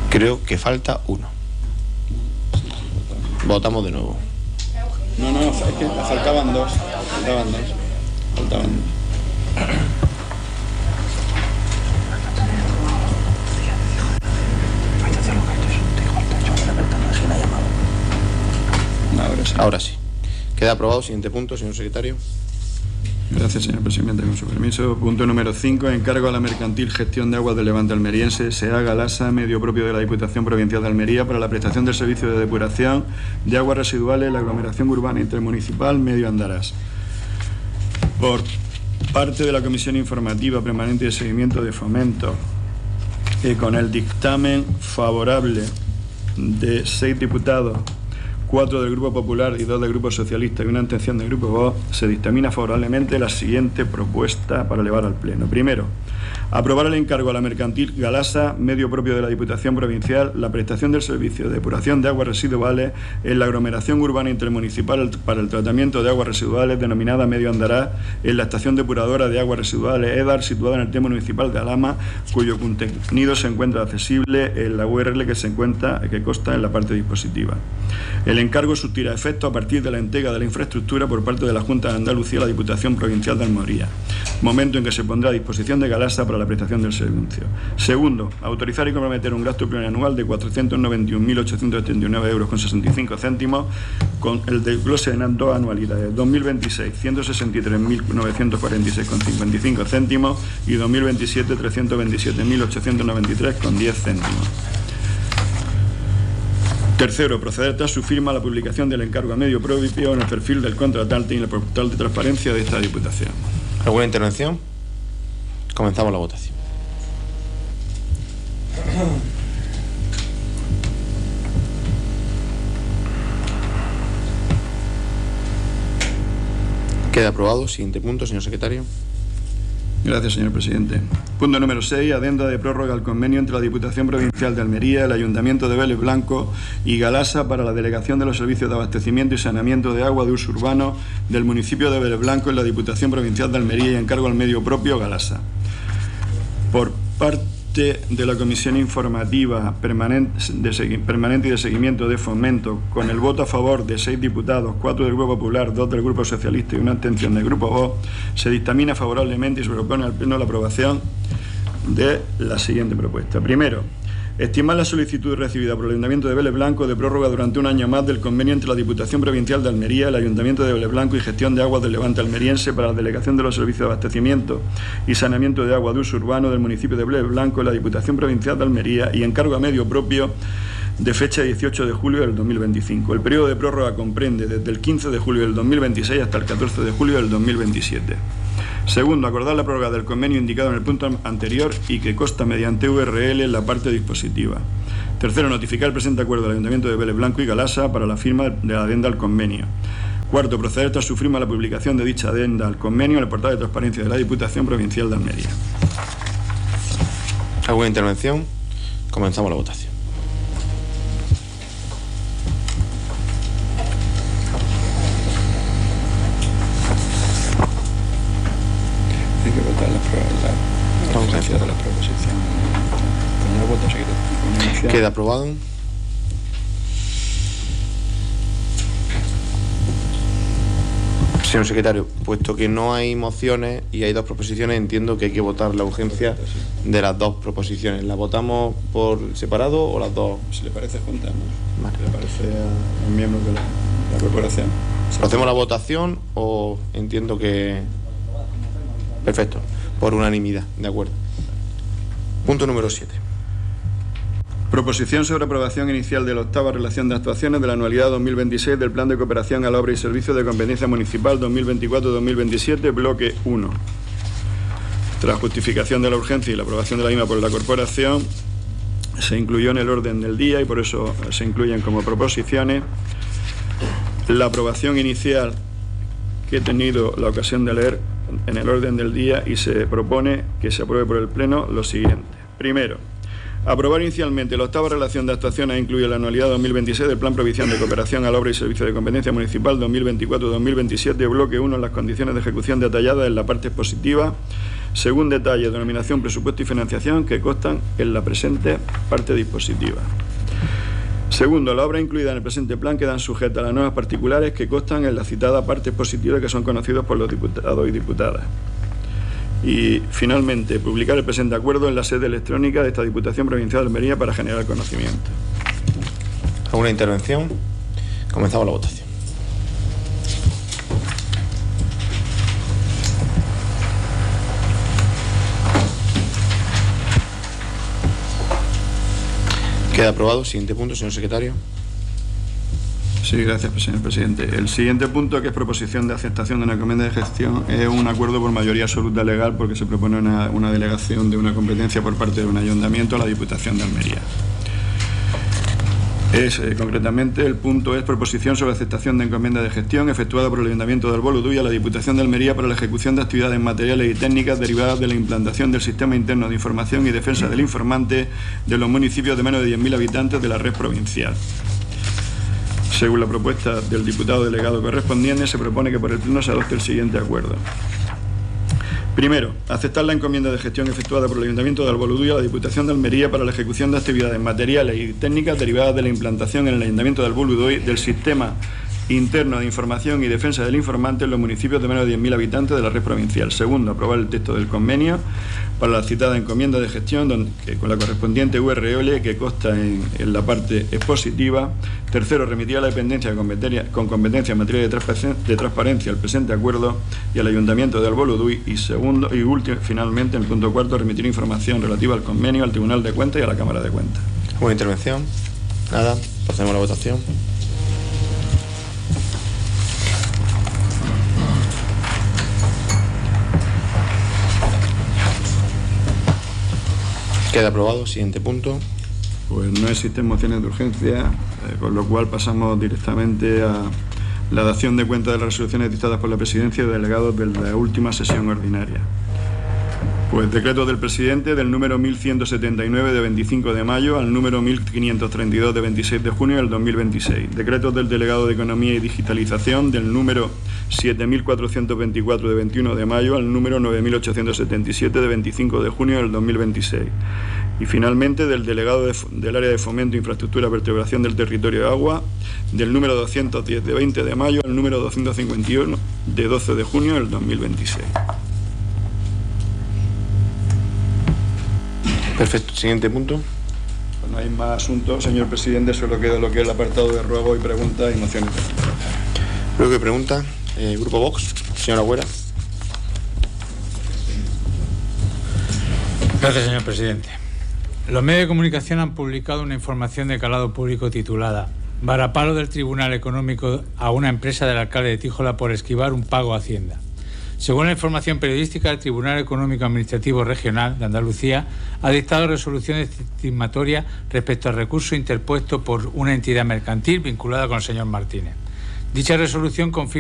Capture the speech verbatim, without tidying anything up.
Creo que falta uno. Votamos de nuevo. No, no, es que faltaban dos. Faltaban dos. Faltaban dos. Ahora sí. Ahora sí. Queda aprobado. Siguiente punto, señor secretario. Gracias, señor presidente. Con su permiso. Punto número cinco. Encargo a la Mercantil Gestión de Aguas del Levante Almeriense, S E A Galasa, medio propio de la Diputación Provincial de Almería, para la prestación del servicio de depuración de aguas residuales en la aglomeración urbana intermunicipal Medio Andarás. Por parte de la Comisión Informativa Permanente de Seguimiento de Fomento, y con el dictamen favorable de seis diputados, cuatro del Grupo Popular y dos del Grupo Socialista y una abstención del Grupo Vox, se dictamina favorablemente la siguiente propuesta para elevar al Pleno. Primero, aprobar el encargo a la Mercantil Galasa, medio propio de la Diputación Provincial, la prestación del servicio de depuración de aguas residuales en la aglomeración urbana intermunicipal para el tratamiento de aguas residuales denominada Medio Andarás en la estación depuradora de aguas residuales EDAR, situada en el tema municipal de Alhama, cuyo contenido se encuentra accesible en la U R L que se encuentra, que consta en la parte dispositiva. El encargo surtirá efecto a partir de la entrega de la infraestructura por parte de la Junta de Andalucía a la Diputación Provincial de Almería, momento en que se pondrá a disposición de Galasa para la prestación del servicio. Segundo, autorizar y comprometer un gasto plurianual de cuatrocientos noventa y un mil ochocientos setenta y nueve euros con sesenta y cinco céntimos con el desglose en dos anualidades, dos mil veintiséis ciento sesenta y tres mil novecientos cuarenta y seis con cincuenta y cinco céntimos y dos mil veintisiete trescientos veintisiete mil ochocientos noventa y tres con diez céntimos. Tercero, proceder tras su firma a la publicación del encargo a medio propio en el perfil del contratante y en el portal de transparencia de esta Diputación. ¿Alguna intervención? Comenzamos la votación. Queda aprobado. Siguiente punto, señor secretario. Gracias, señor presidente. Punto número seis. Adenda de prórroga al convenio entre la Diputación Provincial de Almería, el Ayuntamiento de Vélez Blanco y Galasa para la delegación de los servicios de abastecimiento y saneamiento de agua de uso urbano del municipio de Vélez Blanco en la Diputación Provincial de Almería y encargo al medio propio Galasa. Por parte de la Comisión Informativa Permanente, de, Permanente y de Seguimiento de Fomento, con el voto a favor de seis diputados, cuatro del Grupo Popular, dos del Grupo Socialista y una abstención del Grupo Vox, se dictamina favorablemente y se propone al Pleno la aprobación de la siguiente propuesta. Primero, estimar la solicitud recibida por el Ayuntamiento de Vélez Blanco de prórroga durante un año más del convenio entre la Diputación Provincial de Almería, el Ayuntamiento de Vélez Blanco y Gestión de Aguas del Levante Almeriense para la delegación de los servicios de abastecimiento y saneamiento de agua de uso urbano del municipio de Vélez Blanco en la Diputación Provincial de Almería y encargo a medio propio de fecha dieciocho de julio del dos mil veinticinco. El periodo de prórroga comprende desde el quince de julio del dos mil veintiséis hasta el catorce de julio del dos mil veintisiete. Segundo, acordar la prórroga del convenio indicado en el punto anterior y que consta mediante U R L en la parte dispositiva. Tercero, notificar el presente acuerdo al Ayuntamiento de Vélez Blanco y Galasa para la firma de la adenda al convenio. Cuarto, proceder tras su firma a la publicación de dicha adenda al convenio en el portal de transparencia de la Diputación Provincial de Almería. ¿Alguna intervención? Comenzamos la votación. Hay que votar la, la, la urgencia de la proposición. Con el voto secreto. Queda aprobado. Señor secretario, puesto que no hay mociones y hay dos proposiciones, entiendo que hay que votar la urgencia de las dos proposiciones. ¿Las votamos por separado o las dos? Si le parece, juntamos. Vale. Si le parece a los miembros de la, la corporación. ¿Hacemos la votación o entiendo que...? Perfecto, por unanimidad, de acuerdo. Punto número siete. Proposición sobre aprobación inicial de la octava relación de actuaciones de la anualidad dos mil veintiséis del Plan de Cooperación a la Obra y Servicios de Competencia Municipal dos mil veinticuatro dos mil veintisiete, bloque uno. Tras justificación de la urgencia y la aprobación de la misma por la corporación, se incluyó en el orden del día y por eso se incluyen como proposiciones la aprobación inicial que he tenido la ocasión de leer en el orden del día y se propone que se apruebe por el Pleno lo siguiente. Primero, aprobar inicialmente la octava relación de actuaciones e incluye la anualidad dos mil veintiséis del Plan Provincial de Cooperación a la Obra y Servicio de Competencia Municipal dos mil veinticuatro dos mil veintisiete, bloque uno, en las condiciones de ejecución detalladas en la parte expositiva. según detalle, denominación, presupuesto y financiación que constan en la presente parte dispositiva. Segundo, las obras incluidas en el presente plan quedan sujetas a las normas particulares que constan en la citada parte expositiva que son conocidos por los diputados y diputadas. Y, finalmente, publicar el presente acuerdo en la sede electrónica de esta Diputación Provincial de Almería para generar conocimiento. ¿Alguna intervención? Comenzamos la votación. Queda aprobado. Siguiente punto, señor secretario. Sí, gracias, señor presidente. El siguiente punto, que es proposición de aceptación de una encomienda de gestión, es un acuerdo por mayoría absoluta legal porque se propone una, una delegación de una competencia por parte de un ayuntamiento a la Diputación de Almería. Es, eh, concretamente, el punto es proposición sobre aceptación de encomienda de gestión efectuada por el Ayuntamiento del Boludú y a la Diputación de Almería para la ejecución de actividades materiales y técnicas derivadas de la implantación del Sistema Interno de Información y Defensa del Informante de los municipios de menos de diez mil habitantes de la red provincial. Según la propuesta del diputado delegado correspondiente, se propone que por el Pleno se adopte el siguiente acuerdo. Primero, aceptar la encomienda de gestión efectuada por el Ayuntamiento de Alboludú y a la Diputación de Almería para la ejecución de actividades materiales y técnicas derivadas de la implantación en el Ayuntamiento de Alboludú del Sistema Interno de Información y Defensa del Informante en los municipios de menos de diez mil habitantes de la red provincial. Segundo, aprobar el texto del convenio para la citada encomienda de gestión donde, que, con la correspondiente U R L que consta en, en la parte expositiva. Tercero, remitir a la dependencia con competencia, con competencia en materia de transparencia, de transparencia el presente acuerdo y al Ayuntamiento de Alboludú. Y segundo y último, finalmente, en el punto cuarto, remitir información relativa al convenio al Tribunal de Cuentas y a la Cámara de Cuentas. ¿Alguna intervención? Nada. Pasemos a la votación. Queda aprobado. Siguiente punto. Pues no existen mociones de urgencia, eh, con lo cual pasamos directamente a la dación de cuenta de las resoluciones dictadas por la Presidencia y delegados de la última sesión ordinaria. Pues decreto del presidente del número mil ciento setenta y nueve de veinticinco de mayo al número mil quinientos treinta y dos de veintiséis de junio del dos mil veintiséis. Decretos del delegado de Economía y Digitalización del número siete mil cuatrocientos veinticuatro de veintiuno de mayo al número nueve mil ochocientos setenta y siete de veinticinco de junio del dos mil veintiséis. Y finalmente del delegado de, del área de Fomento, Infraestructura, Vertebración del Territorio de Agua del número doscientos diez de veinte de mayo al número doscientos cincuenta y uno de doce de junio del dos mil veintiséis. Perfecto. Siguiente punto. Pues no hay más asuntos, señor presidente, solo queda lo que es el apartado de ruego y preguntas y mociones. Luego que pregunta, eh, Grupo Vox, señora Agüera. Gracias, señor presidente. Los medios de comunicación han publicado una información de calado público titulada «Varapalo del Tribunal Económico a una empresa del alcalde de Tíjola por esquivar un pago a Hacienda». Según la información periodística, el Tribunal Económico Administrativo Regional de Andalucía ha dictado resoluciones estigmatorias respecto al recurso interpuesto por una entidad mercantil vinculada con el señor Martínez. Dicha resolución confirma